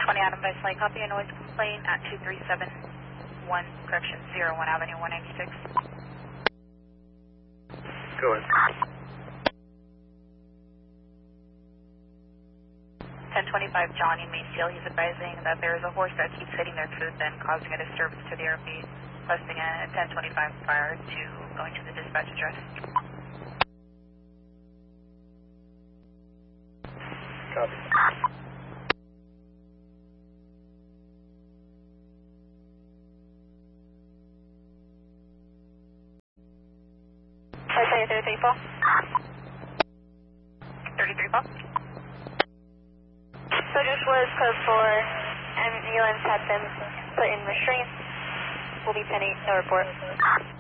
Adam by Flight, copy a noise complaint at 2371, correction, 01 Avenue 196. Go ahead. 1025 Johnny Mayfield, he's advising that there is a horse that keeps hitting their tooth and causing a disturbance to the RP, requesting a 1025 prior to going to the dispatch address. Copy. Sorry, 33 33 So just was code 4, ambulance had been put in restraint. Will be pending no report.